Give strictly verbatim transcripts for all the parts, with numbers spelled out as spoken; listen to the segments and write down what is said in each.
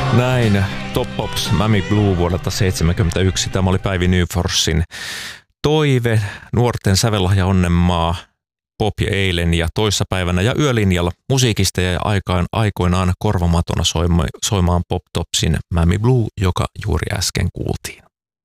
Näin Top Pops Mammy Blue vuodelta seitsemänkymmentäyksi. Tämä oli Päivi Nyforsin toive, nuorten sävellahja onnenmaa, pop ja eilen ja toissapäivänä ja yölinjalla musiikista ja aikaan aikoinaan korvamatona soima, soimaan Pop Topsin Mammy Blue, joka juuri äsken kuultiin.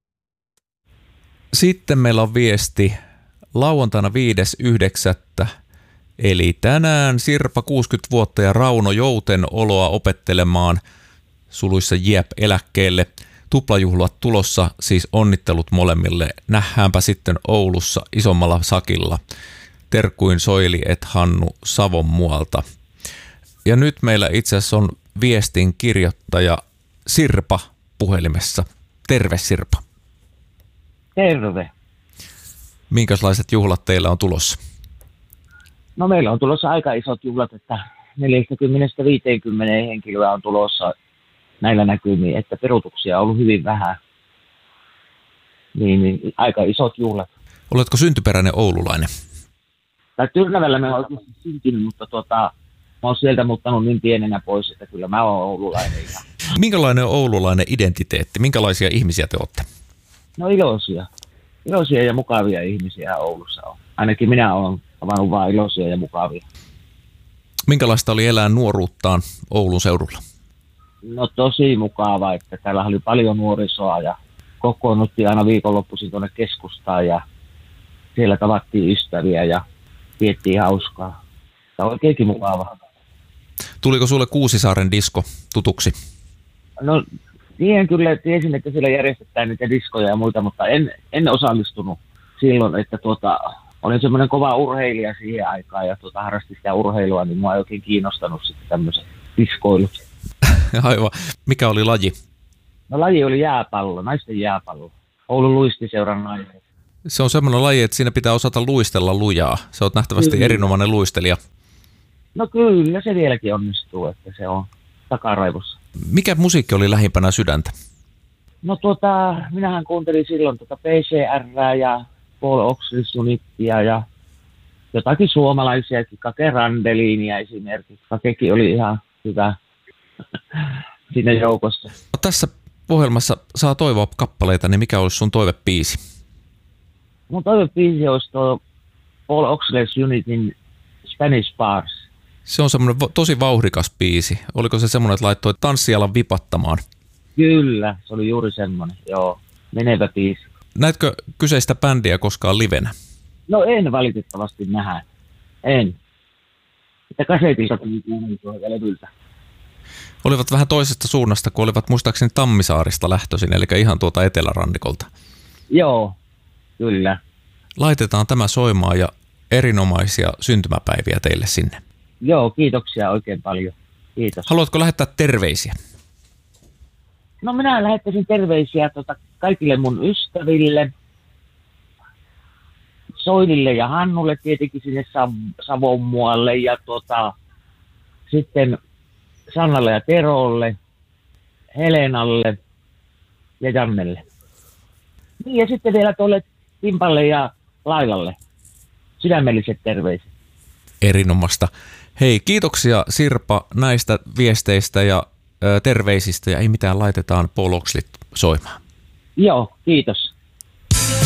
Sitten meillä on viesti lauantaina viides yhdeksättä eli tänään Sirpa kuusikymmentä vuotta ja Rauno Jouten oloa opettelemaan suluissa Jep eläkkeelle. Tuplajuhlat tulossa, siis onnittelut molemmille. Nähdäänpä sitten Oulussa isommalla sakilla. Terkkuin Soili et Hannu Savonmualta. Ja nyt meillä itse asiassa on viestin kirjoittaja Sirpa puhelimessa. Terve Sirpa. Terve. Minkälaiset juhlat teillä on tulossa? No meillä on tulossa aika isot juhlat, että neljäkymmentä viisikymmentä henkilöä on tulossa näillä näkymiin, että peruutuksia on ollut hyvin vähän. Niin, niin aika isot juhlat. Oletko syntyperäinen oululainen? Tai Tyrnävällä mä olen oikeasti syntynyt, mutta tuota, mä oon sieltä muuttanut niin pienenä pois, että kyllä mä oon oululainen. Minkälainen on oululainen identiteetti? Minkälaisia ihmisiä te olette? No iloisia. Iloisia ja mukavia ihmisiä Oulussa on. Ainakin minä olen avannut vaan iloisia ja mukavia. Minkälaista oli elää nuoruuttaan Oulun seudulla? No tosi mukava, että täällä oli paljon nuorisoa ja kokoonnuttiin aina viikonloppuisin tuonne keskustaan ja siellä tavattiin ystäviä ja piettiin hauskaa. Tämä on oikeinkin mukava. Tuliko sulle Kuusisaaren disko tutuksi? No tiedän kyllä, tiesin, että siellä järjestetään niitä diskoja ja muita, mutta en, en osallistunut silloin, että tuota, olin semmoinen kova urheilija siihen aikaan ja tuota, harrastin sitä urheilua, niin mua ei oikein kiinnostanut sitten tämmöiset diskoilut. Aivan. Mikä oli laji? No laji oli jääpallo, naisten jääpallo. Oulun luistiseuran naiset. Se on semmoinen laji, että siinä pitää osata luistella lujaa. Sä oot nähtävästi kyllä erinomainen luistelija. No kyllä, se vieläkin onnistuu, että se on takaraivossa. Mikä musiikki oli lähimpänä sydäntä? No tuota, minähän kuuntelin silloin tuota P C R ja Paul Oxley Sunittia ja jotakin suomalaisiakin, Kake Randelinia esimerkiksi. Kakekin oli ihan hyvä siinä joukossa. Tässä ohjelmassa saa toivoa kappaleita, niin mikä olisi sun toivebiisi? Mun toivebiisi olisi tuo Paul Oxley Unitin Spanish Bars. Se on semmoinen tosi vauhdikas biisi. Oliko se semmoinen, että laittoi tanssialan vipattamaan? Kyllä, se oli juuri semmoinen, joo, menevä biisi. Näetkö kyseistä bändiä koskaan livenä? No en valitettavasti nähdä, en. Että kasetilta tuli kuunneltua ja levyltä. Olivat vähän toisesta suunnasta, kun olivat muistaakseni Tammisaarista lähtöisin, eli ihan tuota etelärannikolta. Joo, kyllä. Laitetaan tämä soimaan ja erinomaisia syntymäpäiviä teille sinne. Joo, kiitoksia oikein paljon. Kiitos. Haluatko lähettää terveisiä? No minä lähettäisin terveisiä tota, kaikille mun ystäville, Soilille ja Hannulle tietenkin sinne Sav- Savonmualle ja tota, sitten Sannalle ja Terolle, Helenalle ja Jannelle. Niin ja sitten vielä tuolle Timpalle ja Lailalle. Sydämelliset terveiset. Erinomasta. Hei, kiitoksia Sirpa näistä viesteistä ja ö, terveisistä ja ei mitään, laitetaan Paul Oxley soimaan. Joo, kiitos.